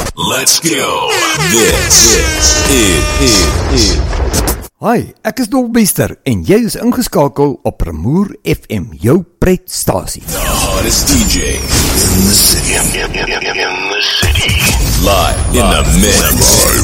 Let's go. This is. Hi, ek is Dolbester en jy is ingeskakel op Ramoer FM, jou pretstasie. The hottest DJ in the city. In the city. Live in the mix.